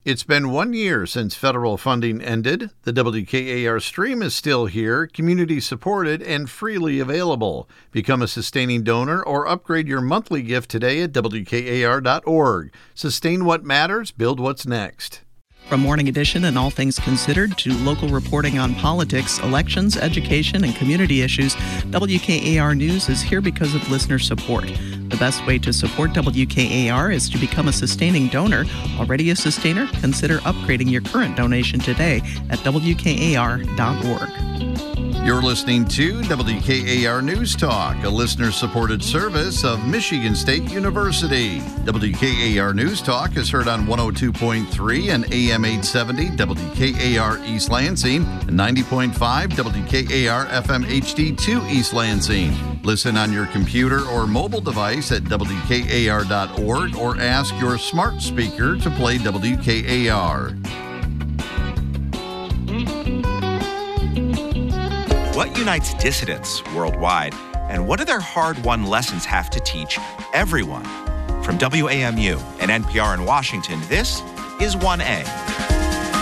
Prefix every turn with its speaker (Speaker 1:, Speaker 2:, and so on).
Speaker 1: It's been 1 year since federal funding ended. The WKAR stream is still here, community supported, and freely available. Become a sustaining donor or upgrade your monthly gift today at WKAR.org. Sustain what matters, build what's next.
Speaker 2: From Morning Edition and All Things Considered to local reporting on politics, elections, education, and community issues, WKAR News is here because of listener support. The best way to support WKAR is to become a sustaining donor. Already a sustainer? Consider upgrading your current donation today at WKAR.org.
Speaker 1: You're listening to WKAR News Talk, a listener-supported service of Michigan State University. WKAR News Talk is heard on 102.3 and AM 870 WKAR East Lansing and 90.5 WKAR FM HD2 East Lansing. Listen on your computer or mobile device at WKAR.org or ask your smart speaker to play WKAR.
Speaker 3: What unites dissidents worldwide, and what do their hard-won lessons have to teach everyone? From WAMU and NPR in Washington, this is 1A.